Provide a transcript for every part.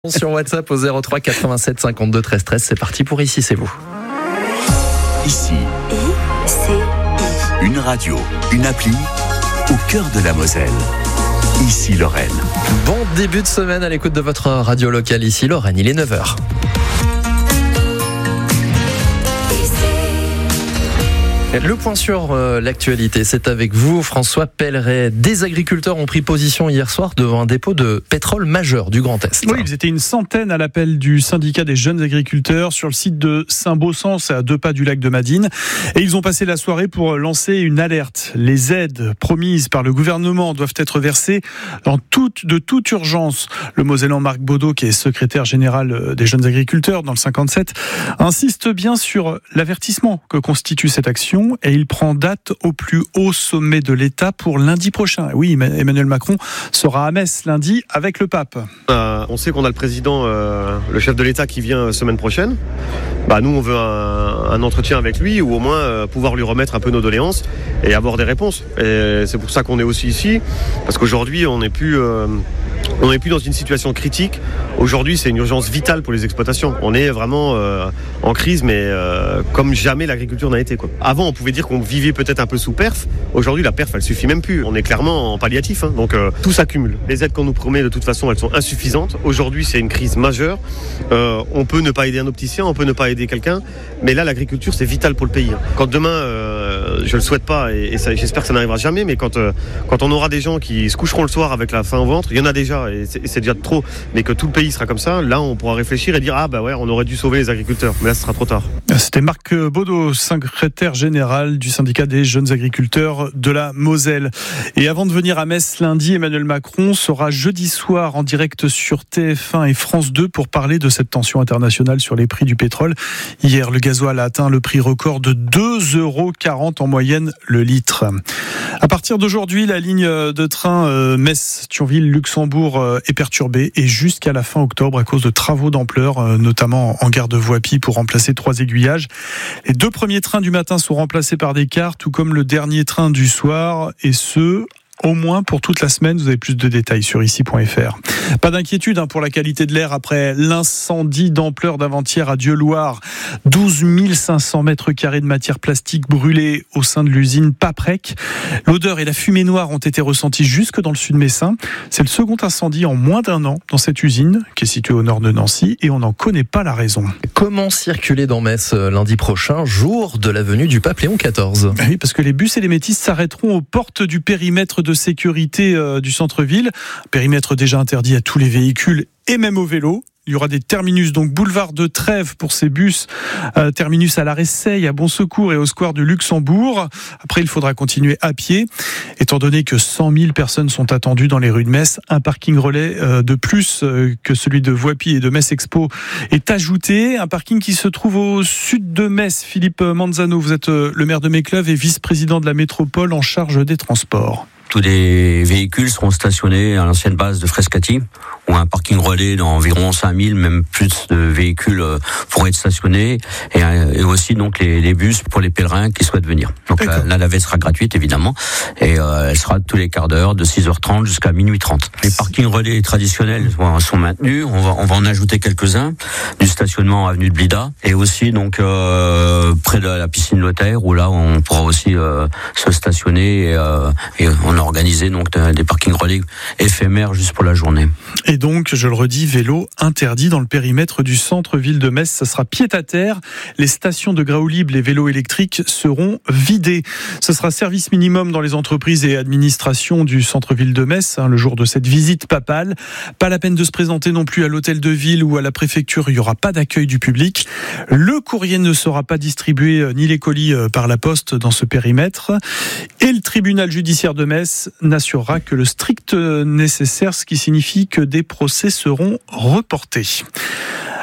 Sur WhatsApp au 03 87 52 13 13, c'est parti pour Ici c'est vous. Ici, une radio, une appli au cœur de la Moselle. Ici Lorraine. Bon début de semaine à l'écoute de votre radio locale Ici Lorraine, il est 9h. Le point sur l'actualité, c'est avec vous, François Pelleret. Des agriculteurs ont pris position hier soir devant un dépôt de pétrole majeur du Grand Est. Oui, ils étaient une centaine à l'appel du syndicat des jeunes agriculteurs sur le site de Saint-Beausens, à 2 pas du lac de Madine. Et ils ont passé la soirée pour lancer une alerte. Les aides promises par le gouvernement doivent être versées de toute urgence. Le Mosellan Marc Baudot, qui est secrétaire général des jeunes agriculteurs dans le 57, insiste bien sur l'avertissement que constitue cette action. Et il prend date au plus haut sommet de l'État pour lundi prochain. Oui, Emmanuel Macron sera à Metz lundi avec le pape. On sait qu'on a le président, le chef de l'État qui vient semaine prochaine. Nous, on veut un entretien avec lui ou au moins pouvoir lui remettre un peu nos doléances et avoir des réponses. Et c'est pour ça qu'on est aussi ici, parce qu'aujourd'hui, on n'est plus dans une situation critique. Aujourd'hui, c'est une urgence vitale pour les exploitations. On est vraiment en crise, mais comme jamais l'agriculture n'a été. Avant, on pouvait dire qu'on vivait peut-être un peu sous perf. Aujourd'hui, la perf, elle suffit même plus. On est clairement en palliatif. Donc, tout s'accumule. Les aides qu'on nous promet, de toute façon, elles sont insuffisantes. Aujourd'hui, c'est une crise majeure. On peut ne pas aider un opticien, on peut ne pas aider quelqu'un. Mais là, l'agriculture, c'est vital pour le pays. Quand demain, je le souhaite pas, et ça, j'espère que ça n'arrivera jamais, mais quand on aura des gens qui se coucheront le soir avec la faim au ventre, il y en a déjà, et c'est déjà trop, mais que tout le pays sera comme ça, là on pourra réfléchir et dire on aurait dû sauver les agriculteurs, mais là ce sera trop tard. C'était Marc Baudot, secrétaire général du syndicat des jeunes agriculteurs de la Moselle. Et avant de venir à Metz lundi, Emmanuel Macron sera jeudi soir en direct sur TF1 et France 2 pour parler de cette tension internationale sur les prix du pétrole. Hier, le gasoil a atteint le prix record de 2,40 € en moyenne le litre. À partir d'aujourd'hui, la ligne de train Metz-Thionville-Luxembourg est perturbée et jusqu'à la fin octobre à cause de travaux d'ampleur, notamment en gare de Voipy pour remplacer 3 aiguillages. Les 2 premiers trains du matin sont remplacés par des cars, tout comme le dernier train du soir, et ce, au moins pour toute la semaine. Vous avez plus de détails sur ici.fr. Pas d'inquiétude pour la qualité de l'air après l'incendie d'ampleur d'avant-hier à Dieulouard. 12 500 mètres carrés de matière plastique brûlée au sein de l'usine Paprec. L'odeur et la fumée noire ont été ressenties jusque dans le sud messin. C'est le second incendie en moins d'un an dans cette usine qui est située au nord de Nancy et on n'en connaît pas la raison. Comment circuler dans Metz lundi prochain, jour de la venue du pape Léon XIV? Oui, parce que les bus et les métis s'arrêteront aux portes du périmètre de sécurité du centre-ville. Périmètre déjà interdit à tous les véhicules et même aux vélos. Il y aura des terminus, donc boulevard de Trèves pour ces bus, terminus à l'arrêt Seille, à Bon Secours et au square du Luxembourg. Après, il faudra continuer à pied. Étant donné que 100 000 personnes sont attendues dans les rues de Metz, un parking relais de plus que celui de Voipy et de Metz Expo est ajouté. Un parking qui se trouve au sud de Metz. Philippe Manzano, vous êtes le maire de Mécleuve et vice-président de la métropole en charge des transports. Tous les véhicules seront stationnés à l'ancienne base de Frescati, où un parking relais d'environ 5000, même plus de véhicules pourraient être stationnés, et aussi donc les bus pour les pèlerins qui souhaitent venir. Donc la navette sera gratuite évidemment, et elle sera tous les quarts d'heure de 6h30 jusqu'à minuit 30. Les parkings relais traditionnels sont maintenus, on va en ajouter quelques-uns, du stationnement avenue de Blida, et aussi donc près de la piscine Lothaire, où là on pourra aussi se stationner, et on a organisé donc des parkings relais éphémères juste pour la journée. Et donc, je le redis, vélo interdit dans le périmètre du centre-ville de Metz. Ça sera pied-à-terre. Les stations de Graoulib, les vélos électriques seront vidés. Ce sera service minimum dans les entreprises et administrations du centre-ville de Metz, le jour de cette visite papale. Pas la peine de se présenter non plus à l'hôtel de ville ou à la préfecture. Il n'y aura pas d'accueil du public. Le courrier ne sera pas distribué, ni les colis par la poste dans ce périmètre. Et le tribunal judiciaire de Metz n'assurera que le strict nécessaire, ce qui signifie que des procès seront reportés.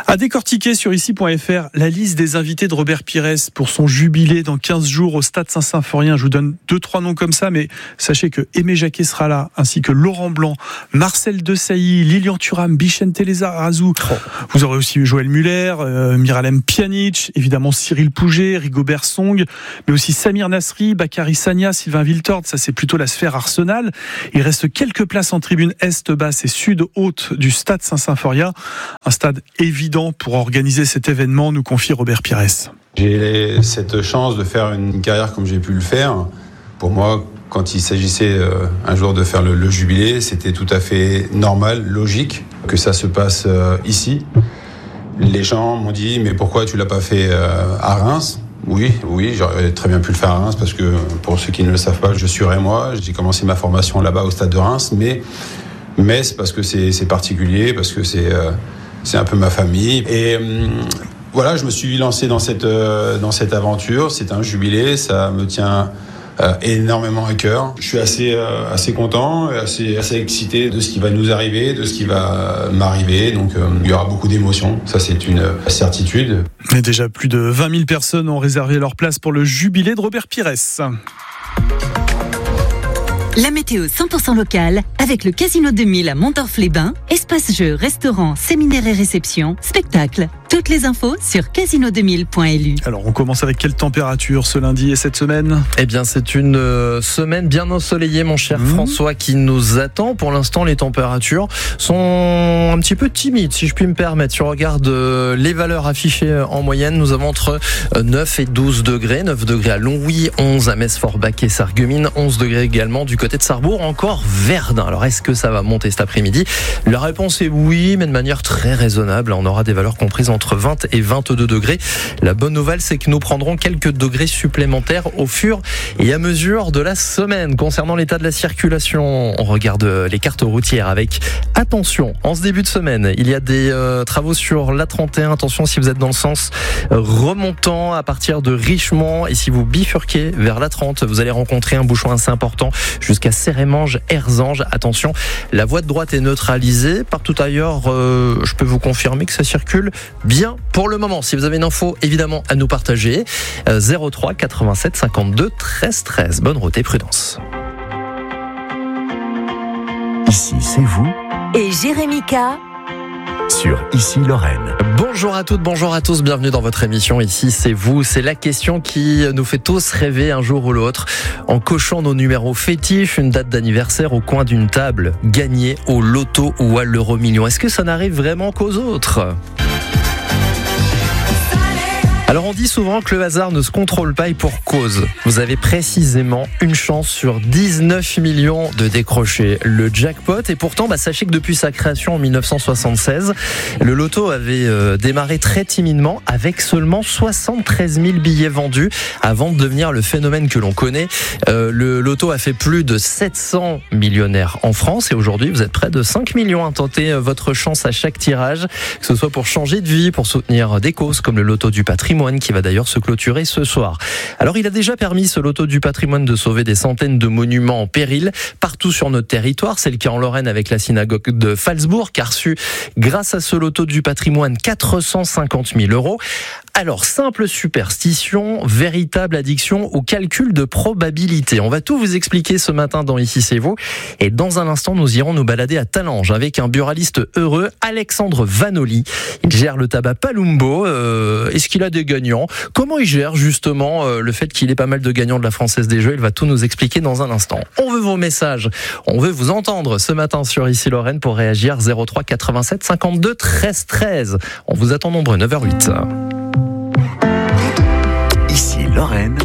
À décortiquer sur ici.fr la liste des invités de Robert Pires pour son jubilé dans 15 jours au Stade Saint-Symphorien. Je vous donne 2-3 noms comme ça, mais sachez que Aimé Jacquet sera là, ainsi que Laurent Blanc, Marcel Desailly, Lilian Thuram, Vicente Lizarazu. Vous aurez aussi Joël Muller, Miralem Pjanic, évidemment Cyril Pouget, Rigobert Song, mais aussi Samir Nasri, Bakary Sagna, Sylvain Wiltord. Ça, c'est plutôt la sphère Arsenal. Il reste quelques places en tribune est, basse et sud haute du Stade Saint-Symphorien. Un stade évident pour organiser cet événement, nous confie Robert Pires. J'ai cette chance de faire une carrière comme j'ai pu le faire. Pour moi, quand il s'agissait un jour de faire le jubilé, c'était tout à fait normal, logique que ça se passe ici. Les gens m'ont dit « mais pourquoi tu l'as pas fait à Reims ?» Oui, j'aurais très bien pu le faire à Reims parce que, pour ceux qui ne le savent pas, je suis rémois. J'ai commencé ma formation là-bas au stade de Reims, mais c'est parce que c'est particulier, parce que c'est un peu ma famille. Et voilà, je me suis lancé dans cette aventure. C'est un jubilé, ça me tient énormément à cœur. Je suis assez content, assez excité de ce qui va nous arriver, de ce qui va m'arriver. Donc il y aura beaucoup d'émotions, ça c'est une certitude. Mais déjà plus de 20 000 personnes ont réservé leur place pour le jubilé de Robert Pires. La météo 100% locale avec le Casino 2000 à Mondorf-les-Bains. Espace jeux, restaurants, séminaires et réceptions, spectacles. Toutes les infos sur casino2000.lu. Alors on commence avec quelle température ce lundi et cette semaine ? Eh bien c'est une semaine bien ensoleillée mon cher François qui nous attend. Pour l'instant les températures sont un petit peu timides si je puis me permettre. Si on regarde les valeurs affichées en moyenne, nous avons entre 9 et 12 degrés. 9 degrés à Longwy, 11 à Metz-Forbach et Sarreguemines, 11 degrés également du côté de Sarrebourg, encore Verdun. Alors est-ce que ça va monter cet après-midi ? La réponse est oui, mais de manière très raisonnable. On aura des valeurs comprises entre 20 et 22 degrés. La bonne nouvelle, c'est que nous prendrons quelques degrés supplémentaires au fur et à mesure de la semaine. Concernant l'état de la circulation, on regarde les cartes routières avec attention. En ce début de semaine, il y a des travaux sur l'A31. Attention si vous êtes dans le sens remontant à partir de Richemont, et si vous bifurquez vers l'A30, vous allez rencontrer un bouchon assez important jusqu'à Sérémange, Erzange. Attention, la voie de droite est neutralisée. Partout ailleurs, je peux vous confirmer que ça circule bien pour le moment. Si vous avez une info, évidemment, à nous partager. 03 87 52 13 13. Bonne route et prudence. Ici, c'est vous. Et Jérémy K. Sur Ici Lorraine. Bonjour à toutes, bonjour à tous, bienvenue dans votre émission. Ici c'est vous, c'est la question qui nous fait tous rêver un jour ou l'autre en cochant nos numéros fétiches, une date d'anniversaire au coin d'une table, gagner au loto ou à l'euro-million. Est-ce que ça n'arrive vraiment qu'aux autres ? Alors on dit souvent que le hasard ne se contrôle pas et pour cause. Vous avez précisément une chance sur 19 millions de décrocher le jackpot. Et pourtant, sachez que depuis sa création en 1976, le loto avait démarré très timidement avec seulement 73 000 billets vendus avant de devenir le phénomène que l'on connaît. Le loto a fait plus de 700 millionnaires en France et aujourd'hui vous êtes près de 5 millions à tenter votre chance à chaque tirage, que ce soit pour changer de vie, pour soutenir des causes comme le loto du patrimoine qui va d'ailleurs se clôturer ce soir. Alors il a déjà permis ce loto du patrimoine de sauver des centaines de monuments en péril partout sur notre territoire. C'est le cas en Lorraine avec la synagogue de Phalsbourg qui a reçu grâce à ce loto du patrimoine 450 000 euros. Alors, simple superstition, véritable addiction ou calcul de probabilité. On va tout vous expliquer ce matin dans Ici c'est vous. Et dans un instant, nous irons nous balader à Talange avec un buraliste heureux, Alexandre Vanoli. Il gère le tabac Palumbo. Est-ce qu'il a des gagnants ? Comment il gère justement le fait qu'il ait pas mal de gagnants de la Française des Jeux ? Il va tout nous expliquer dans un instant. On veut vos messages. On veut vous entendre ce matin sur Ici Lorraine pour réagir 03 87 52 13 13. On vous attend nombreux, 9h08. Ici Lorraine.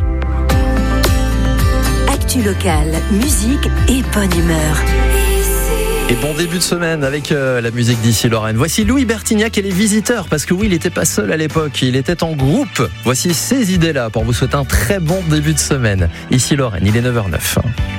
Actu locale, musique et bonne humeur. Et bon début de semaine avec la musique d'Ici Lorraine. Voici Louis Bertignac et les Visiteurs, parce que oui, il n'était pas seul à l'époque, il était en groupe. Voici ces idées-là pour vous souhaiter un très bon début de semaine. Ici Lorraine, il est 9h09.